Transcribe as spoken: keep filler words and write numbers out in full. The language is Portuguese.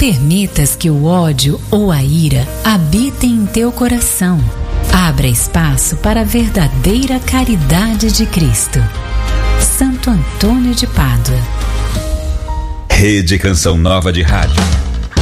permitas que o ódio ou a ira habitem em teu coração. Abra espaço para a verdadeira caridade de Cristo. Santo Antônio de Pádua. Rede Canção Nova de Rádio.